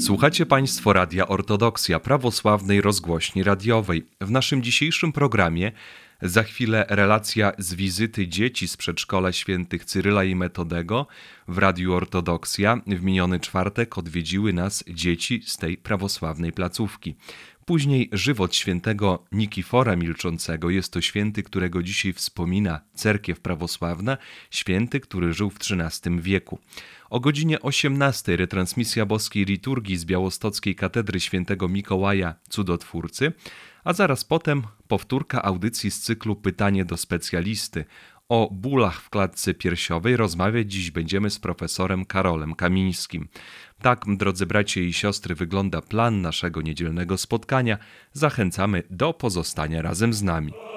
Słuchacie Państwo Radia Ortodoksja, prawosławnej rozgłośni radiowej. W naszym dzisiejszym programie za chwilę relacja z wizyty dzieci z przedszkola świętych Cyryla i Metodego w Radiu Ortodoksja. W miniony czwartek odwiedziły nas dzieci z tej prawosławnej placówki. Później żywot świętego Nikifora Milczącego. Jest to święty, którego dzisiaj wspomina Cerkiew Prawosławna, święty, który żył w XIII wieku. O godzinie 18 retransmisja boskiej liturgii z białostockiej katedry świętego Mikołaja Cudotwórcy, a zaraz potem powtórka audycji z cyklu Pytanie do specjalisty. O bólach w klatce piersiowej rozmawiać dziś będziemy z profesorem Karolem Kamińskim. Tak, drodzy bracia i siostry, wygląda plan naszego niedzielnego spotkania. Zachęcamy do pozostania razem z nami.